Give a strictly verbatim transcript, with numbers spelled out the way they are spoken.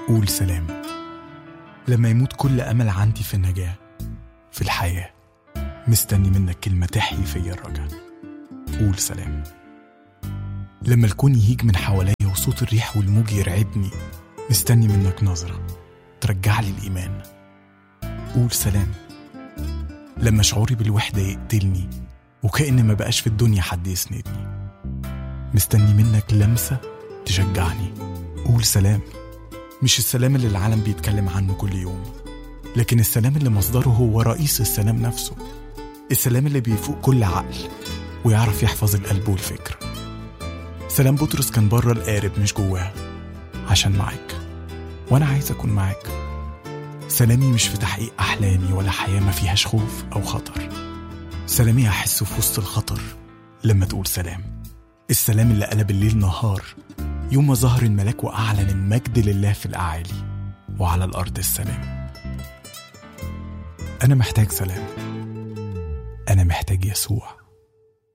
قول سلام. لما يموت كل أمل عندي في النجاة في الحياة، مستني منك كلمة تحيي فيا الرجاء. قول سلام. لما الكون يهيج من حواليا وصوت الريح والموج يرعبني، مستني منك نظرة ترجعلي الإيمان. قول سلام. لما شعوري بالوحدة يقتلني وكأن ما بقاش في الدنيا حد يسندني، مستني منك لمسة تشجعني. قول سلام. مش السلام اللي العالم بيتكلم عنه كل يوم، لكن السلام اللي مصدره هو رئيس السلام نفسه. السلام اللي بيفوق كل عقل ويعرف يحفظ القلب والفكر. سلام بطرس كان بره القارب مش جواه، عشان معاك وانا عايز اكون معاك. سلامي مش في تحقيق احلامي ولا حياة ما فيهاش خوف او خطر. سلامي احسه في وسط الخطر لما تقول سلام. السلام اللي قلب الليل نهار يوم ما ظهر الملاك واعلن المجد لله في الاعالي وعلى الارض السلام. انا محتاج سلام. انا محتاج يسوع.